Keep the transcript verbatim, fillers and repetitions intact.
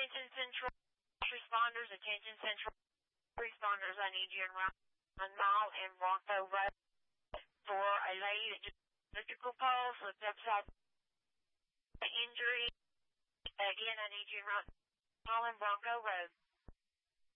Attention Central responders, attention Central responders, I need you in Round Mile and Bronco Road for a lady that just electrical pole slipped upside injury. Again, I need you in Round Mile and Bronco Road.